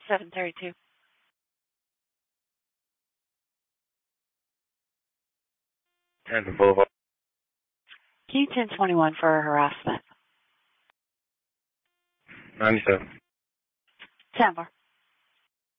732. Hampton Boulevard. Key 1021 for harassment. 97. 10-4.